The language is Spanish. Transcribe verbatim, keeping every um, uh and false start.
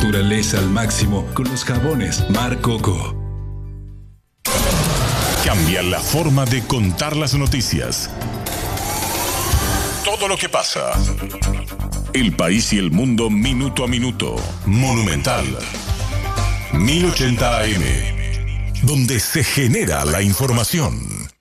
naturaleza al máximo con los jabones Mar Coco. Cambia la forma de contar las noticias. Todo lo que pasa. El país y el mundo minuto a minuto. Monumental. mil ochenta A M. Donde se genera la información.